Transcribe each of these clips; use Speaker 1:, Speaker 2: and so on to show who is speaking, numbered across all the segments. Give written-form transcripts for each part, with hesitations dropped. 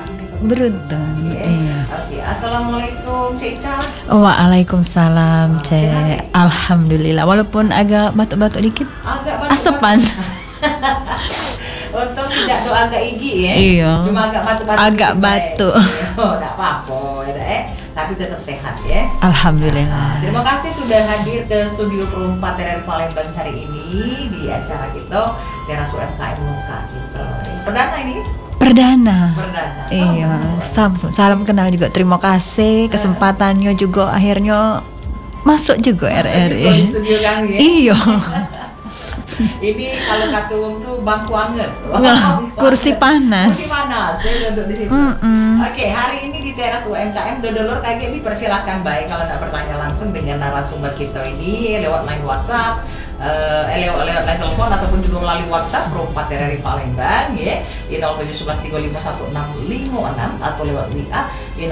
Speaker 1: pagi ini.
Speaker 2: Beruntung. Iya.
Speaker 1: Oke, assalamualaikum Cik Ita.
Speaker 2: Waalaikumsalam, Cek. Alhamdulillah. Walaupun agak batuk-batuk dikit.
Speaker 1: Agak
Speaker 2: Asepan.
Speaker 1: Untung tidak doa agak gigi ya.
Speaker 2: Iya.
Speaker 1: Cuma agak batuk-batuk.
Speaker 2: Agak batuk.
Speaker 1: Oh, enggak apa-apa ya, tapi tetap sehat ya.
Speaker 2: Alhamdulillah.
Speaker 1: Terima kasih sudah hadir ke studio Perumpat TRRI Palembang hari ini di acara kita Teras UMKM Muka gitu. Perdana ini?
Speaker 2: Perdana.
Speaker 1: Iya.
Speaker 2: Salam kenal juga. Terima kasih kesempatannya juga akhirnya masuk juga RRI.
Speaker 1: Di studio kami ya.
Speaker 2: Iya.
Speaker 1: Ini kalau kata wong tuh bangku anget.
Speaker 2: Kursi panas.
Speaker 1: Kursi panas, saya duduk di situ. Oke, hari ini di Teras UMKM Dodolor kaget dipersilakan baik kalau tidak bertanya langsung dengan narasumber kita ini lewat line WhatsApp, lewat line telepon ataupun juga melalui WhatsApp Perumpat TRRI Palembang ya di 0711351656 atau lewat WA di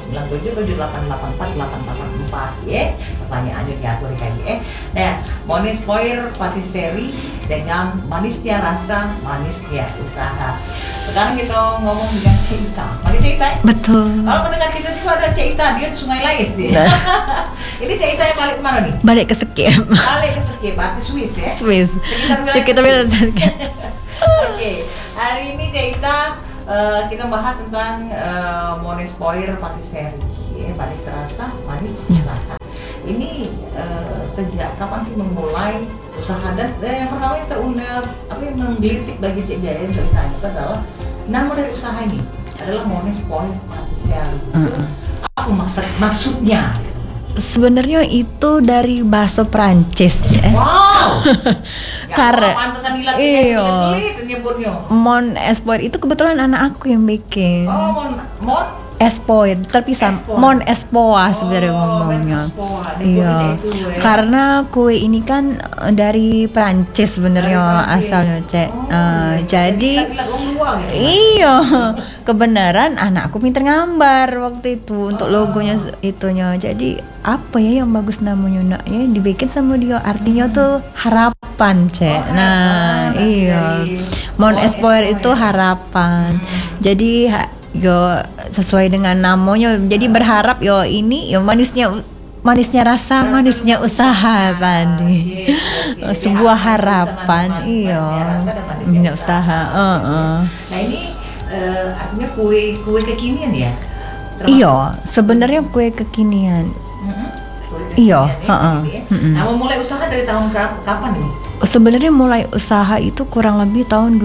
Speaker 1: 0897788488 ya. Pertanyaannya diatur kayak ya. Nah, Monis Poir Patisserie dengan manisnya rasa, manisnya usaha. Sekarang kita ngomong dengan Cik Ita. Mari Cik Ita.
Speaker 2: Betul.
Speaker 1: Kalau mendengar kita juga ada Cik Ita, dia di Sungai Lais dia. Ini Cik Ita yang balik kemana nih?
Speaker 2: Balik ke Sekip.
Speaker 1: Balik ke Sekip, berarti Swiss ya?
Speaker 2: Swiss. Sekitar
Speaker 1: Oke, hari ini Cik Ita kita bahas tentang Monis Poir Patisserie, manis rasa, manis usaha. Ini sejak kapan sih memulai usaha dan yang pertama yang terundang yang menggelitik bagi Cik Gaya yang ditanya itu adalah nama dari usaha ini adalah Monis Poir Patisserie. Apa maksudnya?
Speaker 2: Sebenarnya itu dari bahasa Prancis ya.
Speaker 1: Wow.
Speaker 2: Karena
Speaker 1: iya.
Speaker 2: Mon Espoir itu kebetulan anak aku yang bikin.
Speaker 1: Oh, Mon
Speaker 2: Espoir terpisah. Mon Espoir sebenarnya ngomongnya. Iya. Karena kue ini kan dari Prancis sebenarnya asalnya, Cek. Jadi iya, kebenaran anak aku pinter gambar waktu itu untuk logonya itunya. Jadi apa ya yang bagus namanya nak ya dibikin sama dia, artinya tuh harapan, Cek. Nah, iya. Mon Espoir itu harapan. Jadi yo sesuai dengan namanya, jadi berharap yo ini yo manisnya rasa, manisnya usaha tadi. Sebuah harapan, iya. Manisnya usaha.
Speaker 1: Nah ini artinya kue kekinian ya?
Speaker 2: Iya, sebenarnya kue kekinian. Iya.
Speaker 1: Nah, mulai usaha dari tahun kapan ini?
Speaker 2: Sebenarnya mulai usaha itu kurang lebih tahun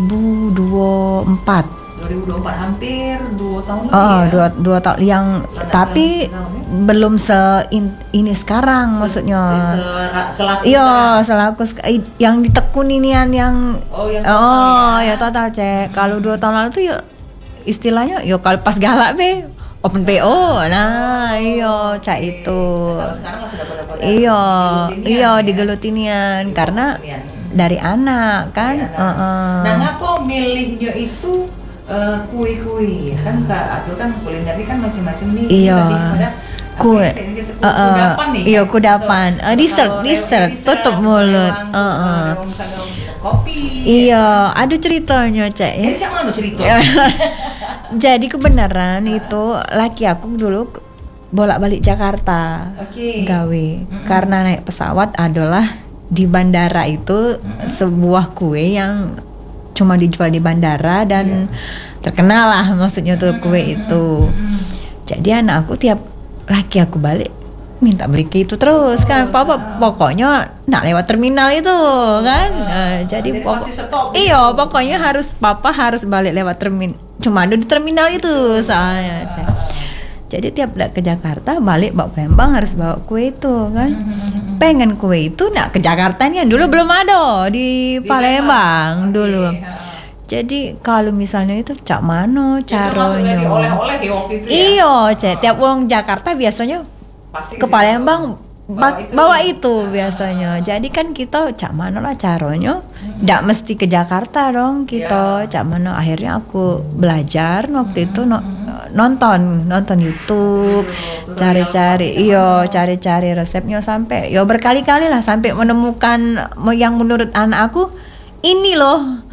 Speaker 2: 2024.
Speaker 1: 2024 hampir 2 tahun lebih
Speaker 2: ya? 2 tahun yang tapi belum ini sekarang maksudnya. Selaku yang ditekun inian yang ya total Cek. Kalau 2 tahun lalu tuh ya istilahnya ya kalau pas galak be open PO. Nah, iya Cak itu. Iya digelutinian karena dari anak kan.
Speaker 1: Nah, ngapa milihnya itu kue-kue kan Kak Abdul kan kuliner kan macam-macam nih.
Speaker 2: Iya. Kue.
Speaker 1: Kudapan nih.
Speaker 2: Iya, kudapan. Dessert tutup mulut.
Speaker 1: Kopi.
Speaker 2: Iya, ada ceritanya, Cek ya.
Speaker 1: Siapa mana cerita?
Speaker 2: Jadi kebenaran itu laki aku dulu bolak-balik Jakarta. Gawe. Karena naik pesawat adalah di bandara itu sebuah kue yang cuma dijual di bandara dan terkenal lah maksudnya tuh kue itu. Jadi anak aku tiap laki aku balik minta beli itu terus kan. Pokoknya nak lewat terminal itu kan. Jadi pokoknya papa harus balik lewat terminal. Cuma ada di terminal itu soalnya. Jadi tiap ke Jakarta balik bawa Palembang harus bawa kue itu kan. Pengen kue itu nak ke Jakarta nih dulu belum ada di Palembang dulu. Jadi kalau misalnya itu cak mano caranya. Iya, Cek. Tiap wong Jakarta biasanya ke Palembang bawa itu biasanya. Jadi kan kita cak mano lah caranya. Nggak mesti ke Jakarta dong kita. Cak mano akhirnya aku belajar waktu itu nonton YouTube, cari-cari resepnya sampai berkali-kali lah sampai menemukan yang menurut anak aku ini loh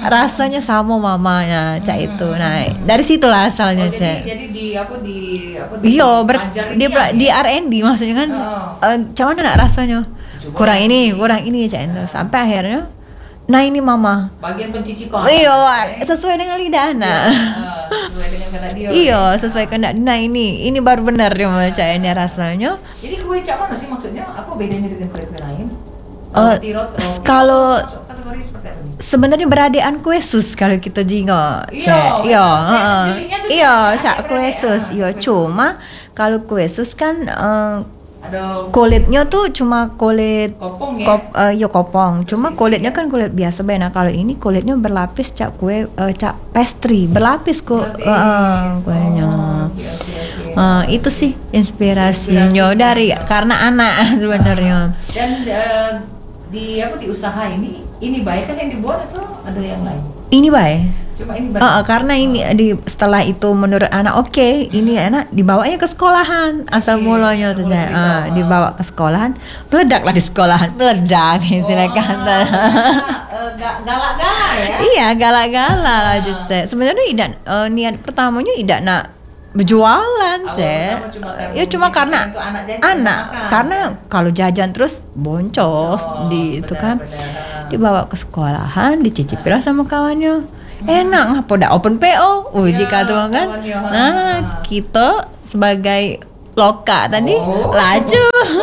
Speaker 2: rasanya sama mamanya cak itu. Nah, dari situlah asalnya cak.
Speaker 1: Jadi di
Speaker 2: Iya, di
Speaker 1: ya?
Speaker 2: R&D maksudnya kan. Cuman nak rasanya kurang ini cak itu. Sampai akhirnya nah ini mama
Speaker 1: bagian pencicipan.
Speaker 2: Iya, sesuai dengan lidah anak.
Speaker 1: Sesuai dengan kehendak dia.
Speaker 2: Iya, sesuai kehendak. Nah ini baru benar dia cak ini rasanya.
Speaker 1: Jadi kue cak mana sih maksudnya? Apa bedanya dengan kue-kue lain?
Speaker 2: Kalau
Speaker 1: kategori seperti apa nih?
Speaker 2: sebenarnya beradean kue sus kalau kita jingok, cak. Iya, cak kue sus. Iya, cuma kalau kue sus kan
Speaker 1: ada
Speaker 2: kulitnya tuh cuma kulit
Speaker 1: kopong ya?
Speaker 2: Kopong. Cuma kulitnya kan kulit biasa. Nah kalau ini kulitnya berlapis cak kue cak pastry berlapis kok kuenya. Itu sih inspirasinya dari karena anak sebenarnya.
Speaker 1: Dan di usaha ini baik kan yang dibuat atau ada yang lain?
Speaker 2: Ini baik.
Speaker 1: Cuma ini baik.
Speaker 2: Karena ini setelah itu menurut anak ini anak dibawanya ke sekolahan asal mulanya tuh saya dibawa ke sekolahan meledaklah di sekolahan meledak silakan.
Speaker 1: Galak-galak ya?
Speaker 2: Iya galak-galak lah Cek. Sebenarnya niat pertamanya tidak nak berjualan Cek. Ya cuma karena anak karena kalau jajan terus boncos itu kan dibawa ke sekolahan dicicipi lah sama kawannya. Enak ngapa udah open PO jika tuh kan. Nah kita sebagai loka tadi laju.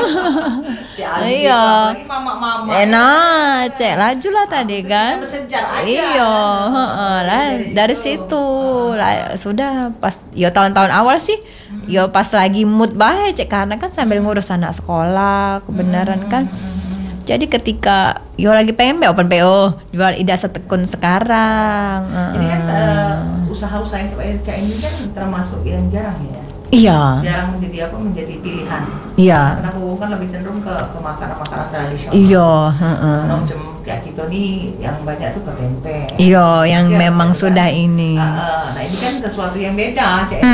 Speaker 2: Iya enak cek laju lah tadi kan. Iya lah dari situ lah sudah pas tahun-tahun awal sih pas lagi mood baik cek karena kan sambil ngurus anak sekolah kebenaran kan. Jadi ketika lagi pengen open PO jual ida setekun sekarang.
Speaker 1: Ini kan usaha-usaha yang seperti Cak ini kan termasuk yang jarang ya.
Speaker 2: Iya.
Speaker 1: Jarang menjadi pilihan.
Speaker 2: Iya.
Speaker 1: Karena aku kan lebih cenderung ke makanan-makanan tradisional.
Speaker 2: Iya.
Speaker 1: Macam kayak kita nih yang banyak tuh ke tempe.
Speaker 2: Iya, yang memang sudah ini.
Speaker 1: Nah ini kan sesuatu yang beda Cak.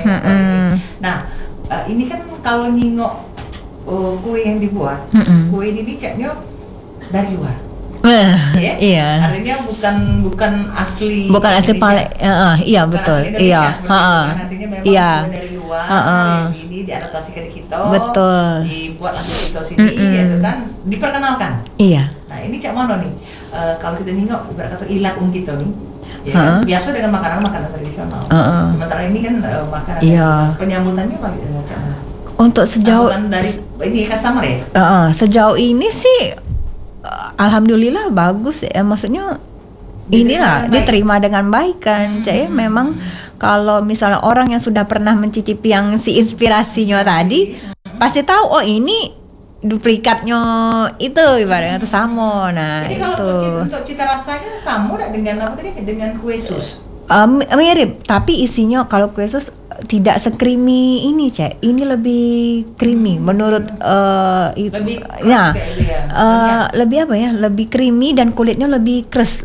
Speaker 1: Nah ini kan kalau nyingok kue yang dibuat, kue ini caknya dari luar. Ya? Iya. Artinya bukan asli.
Speaker 2: Bukan asli Palek. Iya betul. Iya.
Speaker 1: Artinya memang kue dari luar. Yang ini diadaptasikan di kita.
Speaker 2: Betul.
Speaker 1: Dibuat di kita sini, ya kan diperkenalkan.
Speaker 2: Iya.
Speaker 1: Nah ini cak mana nih? Kalau kita nengok ibarat kata ilat kita nih. Ya kan? Biasa dengan makanan tradisional. Sementara ini kan makanan penyambutannya bagaimana cak? Untuk sejauh dari ini customer ya?
Speaker 2: Sejauh ini sih alhamdulillah bagus ya. Maksudnya diterima dengan baik kan. Cak memang kalau misalnya orang yang sudah pernah mencicipi yang si inspirasinya tadi pasti tahu ini duplikatnya itu ibaratnya itu sama. Nah, jadi kalau
Speaker 1: untuk cita rasanya sama dengan apa tadi dengan kue sus?
Speaker 2: Mirip, tapi isinya kalau kue sus tidak se-creamy ini Cek. Ini lebih creamy menurut
Speaker 1: lebih ya.
Speaker 2: Lebih apa ya? Lebih creamy dan kulitnya lebih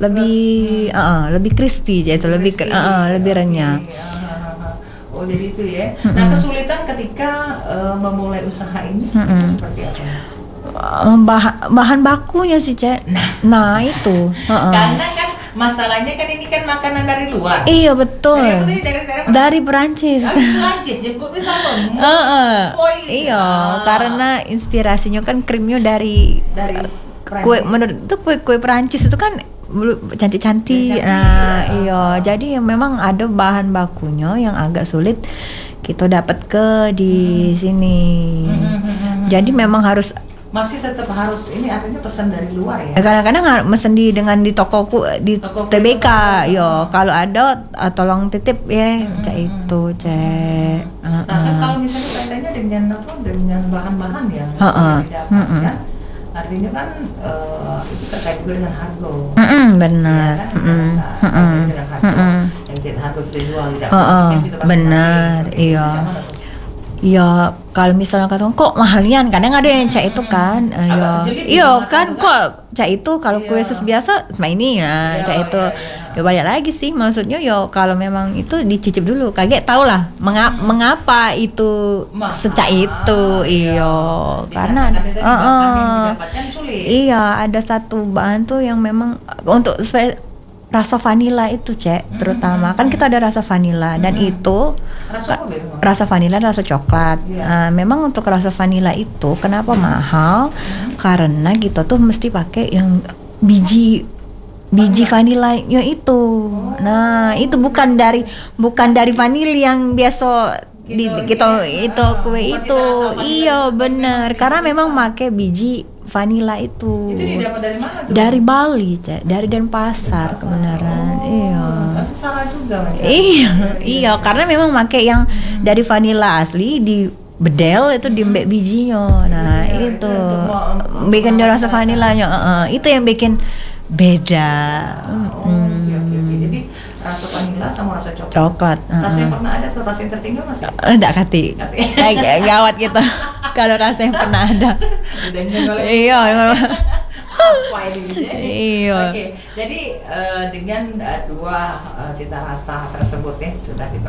Speaker 2: lebih crispy itu lebih renyah.
Speaker 1: Oh jadi itu ya. Nah kesulitan ketika memulai usaha ini itu seperti apa?
Speaker 2: Bahan bakunya sih Cek. Nah itu.
Speaker 1: Karena kan masalahnya kan ini kan makanan dari luar.
Speaker 2: Iya betul. Dari Perancis.
Speaker 1: Perancis jemputnya sama.
Speaker 2: Iya, karena inspirasinya kan krimnya dari kue menurut itu kue Perancis itu kan cantik-cantik. Nah, iya. Jadi memang ada bahan bakunya yang agak sulit kita dapat di sini. Jadi memang
Speaker 1: masih tetap harus ini artinya pesan dari luar ya.
Speaker 2: Kadang-kadang mesen di tokoku di TBK. Yo, kalau ada tolong titip ya, Cak itu, Cak.
Speaker 1: Nah, kan kalau misalnya kaitannya dengan bahan-bahan yang didapatkan, artinya kan itu terkait juga dengan harga.
Speaker 2: Benar.
Speaker 1: Dengan harga. Yang harga kita jual tidak
Speaker 2: benar, iya. Ya kalau misalnya kata kok mahalian kadang ada yang Cak itu kan kan kok Cak itu kalau kue sus biasa sama ini ya Cak itu ya balik lagi sih maksudnya kalau memang itu dicicip dulu kaget tau lah mengapa itu secak itu karena ada satu bahan tuh yang memang untuk rasa vanila itu, Cek, terutama kan kita ada rasa vanila dan itu
Speaker 1: Rasa apa, Beb?
Speaker 2: rasa vanila dan rasa coklat.
Speaker 1: Iya.
Speaker 2: Memang untuk rasa vanila itu kenapa mahal? Karena kita tuh mesti pakai yang biji vanilanya itu. Nah, itu bukan dari vanili yang biasa kita itu kue itu. Iya, benar. Karena memang pakai biji vanila itu.
Speaker 1: Itu didapat dari mana tuh?
Speaker 2: Dari Bali, Cek. Dari Denpasar kebenaran. Iya.
Speaker 1: Tapi salah juga macam.
Speaker 2: Iya, karena memang pakai yang dari vanila asli di bedel itu diembek bijinya. Nah, itu bikin dia rasa vanilanya. Itu yang bikin beda.
Speaker 1: Oke. Jadi rasa vanila sama rasa coklat.
Speaker 2: Coklat.
Speaker 1: Rasa yang pernah ada tuh, rasa yang tertinggal masih?
Speaker 2: Enggak kati. Kayak gawat gitu. Kalau rasa yang pernah ada. Iya.
Speaker 1: Apa ini?
Speaker 2: Iya.
Speaker 1: Oke. Jadi dengan dua cita rasa tersebut ya sudah